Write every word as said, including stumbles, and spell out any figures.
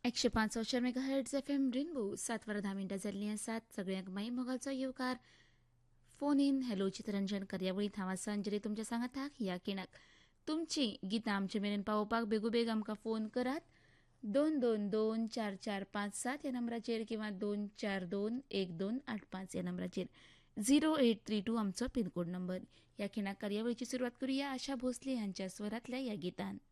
एकशे पाच Avchar mega hertz F M rainbow सात वर धा मिनटां जाल्लीं आसात. सगळ्यांक माई मोगाचो येवकार. फोन इन हॅलो चित्ररंजन कार्यावळींत हांव आसां अंजली तुमच्या सांगाताक ह्या खिणाक तुमची गितां आमचे मेरेन पावोवपाक बेगोबेग आमकां फोन करात. दोन दोन दोन चार चार पांच सात ह्या नंबराचेर किंवा दोन चार दोन एक दोन आठ पांच ह्या नंबराचेर. झिरो एट थ्री टू आमचो पिनकोड नंबर. ह्या खिणाक कार्यावळीची सुरवात करुया आशा भोसले हांच्या स्वरांतल्या ह्या गितान.